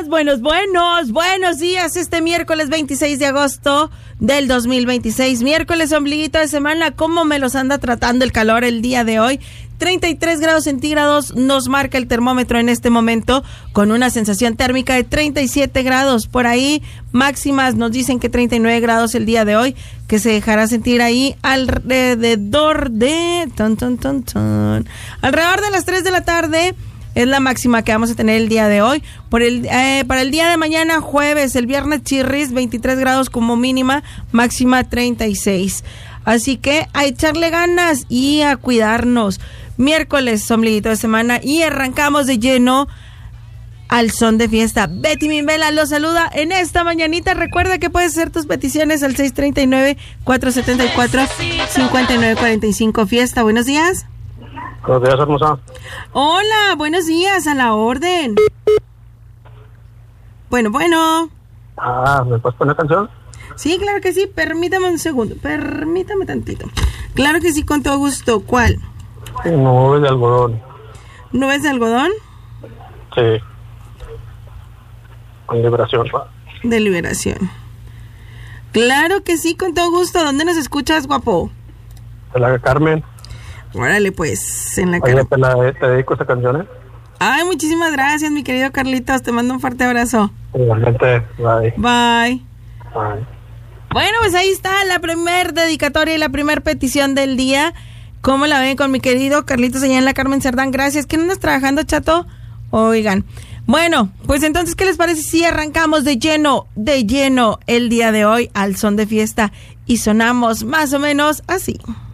buenos días. Este miércoles 26 de agosto del 2026, miércoles ombliguito de semana. ¿Cómo me los anda tratando el calor el día de hoy? 33 grados centígrados nos marca el termómetro en este momento, con una sensación térmica de 37 grados. Por ahí, máximas nos dicen que 39 grados el día de hoy, que se dejará sentir ahí alrededor de... alrededor de las 3 de la tarde. Es la máxima que vamos a tener el día de hoy. Para el día de mañana, jueves, el viernes chirris, 23 grados como mínima, máxima 36. Así que a echarle ganas y a cuidarnos. Miércoles, ombliguito de semana, y arrancamos de lleno al son de fiesta. Betty Mimbela los saluda en esta mañanita. Recuerda que puedes hacer tus peticiones al 639-474-5945. Fiesta, buenos días. Buenos días, hermosa. Hola, buenos días, a la orden. Bueno. ¿Me puedes poner canción? Sí, claro que sí, permítame un segundo, permítame tantito. Claro que sí, con todo gusto. ¿Cuál? Nubes de algodón. ¿Nubes de algodón? Sí. Con liberación. De liberación. Claro que sí, con todo gusto. ¿Dónde nos escuchas, guapo? De la Carmen. Órale, pues, en la Oye, te dedico esta canción, ¿eh? Ay, muchísimas gracias, mi querido Carlitos. Te mando un fuerte abrazo. Igualmente, bye. Bye. Bye. Bueno, pues ahí está la primer dedicatoria y la primer petición del día. ¿Cómo la ven con mi querido Carlitos allá en la Carmen Cerdán? Gracias. ¿Quién andas trabajando, chato? Oigan. Bueno, pues entonces, ¿qué les parece si arrancamos de lleno el día de hoy al son de fiesta? Y sonamos más o menos así.